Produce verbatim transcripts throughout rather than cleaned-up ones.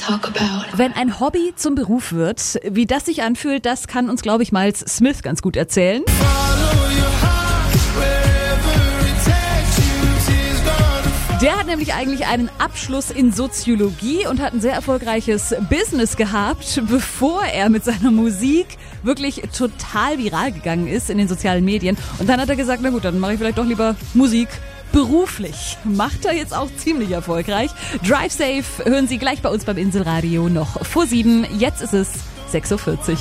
talk about. Wenn ein Hobby zum Beruf wird, wie das sich anfühlt, das kann uns, glaube ich, Miles Smith ganz gut erzählen. Der hat nämlich eigentlich einen Abschluss in Soziologie und hat ein sehr erfolgreiches Business gehabt, bevor er mit seiner Musik wirklich total viral gegangen ist in den sozialen Medien. Und dann hat er gesagt, na gut, dann mache ich vielleicht doch lieber Musik beruflich. Macht er jetzt auch ziemlich erfolgreich. Drive Safe hören Sie gleich bei uns beim Inselradio noch vor sieben. Jetzt ist es sechs Uhr vierzig.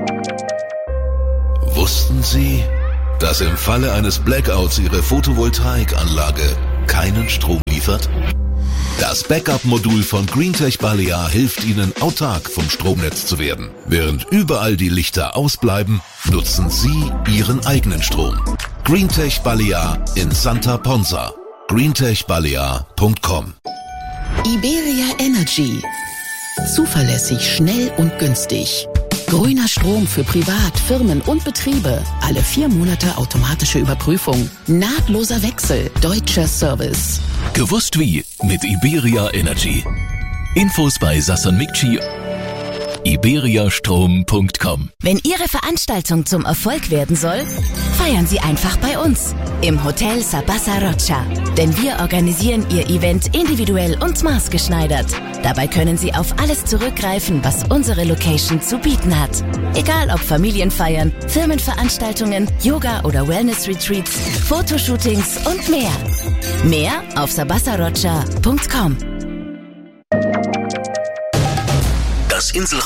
Wussten Sie, dass im Falle eines Blackouts Ihre Photovoltaikanlage keinen Strom liefert? Das Backup-Modul von Greentech Balear hilft Ihnen, autark vom Stromnetz zu werden. Während überall die Lichter ausbleiben, nutzen Sie Ihren eigenen Strom. Greentech Balear in Santa Ponsa. greentech balear punkt com. Iberia Energy. Zuverlässig, schnell und günstig. Grüner Strom für Privat, Firmen und Betriebe. Alle vier Monate automatische Überprüfung. Nahtloser Wechsel. Deutscher Service. Gewusst wie mit Iberia Energy. Infos bei Sasson Mikci. iberiastrom punkt com. Wenn Ihre Veranstaltung zum Erfolg werden soll, feiern Sie einfach bei uns im Hotel Sabasa Rocha. Denn wir organisieren Ihr Event individuell und maßgeschneidert. Dabei können Sie auf alles zurückgreifen, was unsere Location zu bieten hat. Egal ob Familienfeiern, Firmenveranstaltungen, Yoga- oder Wellness-Retreats, Fotoshootings und mehr. Mehr auf sabasa rocha punkt com. Das Inselradio